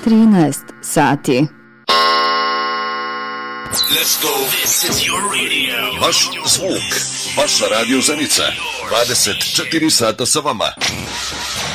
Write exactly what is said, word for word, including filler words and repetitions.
trinaest sati. Let's go. This is your radio. Vaš zvuk, vaša radio Zenica. dvadeset četiri sata sa vama.